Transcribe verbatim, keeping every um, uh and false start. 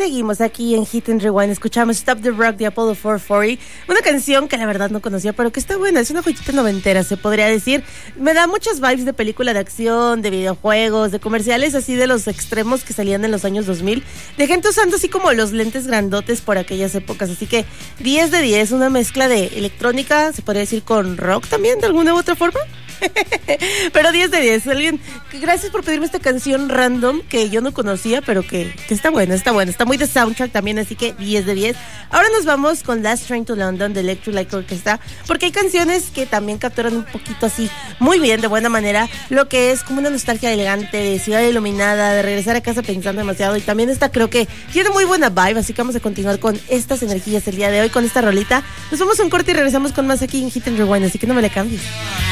Seguimos aquí en Hit and Rewind, escuchamos Stop the Rock de Apollo cuatrocientos cuarenta, una canción que la verdad no conocía, pero que está buena, es una joyita noventera, se podría decir. Me da muchas vibes de película de acción, de videojuegos, de comerciales así de los extremos que salían en los años dos mil, de gente usando así como los lentes grandotes por aquellas épocas, así que diez de diez, una mezcla de electrónica, se podría decir con rock también, de alguna u otra forma. Pero diez de diez, alguien, gracias por pedirme esta canción random que yo no conocía, pero que, que está buena, está buena, está muy de soundtrack también, así que diez de diez. Ahora nos vamos con Last Train to London de Electric Light Orchestra, porque hay canciones que también capturan un poquito así, muy bien, de buena manera, lo que es como una nostalgia elegante, de ciudad iluminada, de regresar a casa pensando demasiado, y también esta creo que tiene muy buena vibe, así que vamos a continuar con estas energías el día de hoy, con esta rolita. Nos vamos a un corte y regresamos con más aquí en Hit and Rewind, así que no me le cambies.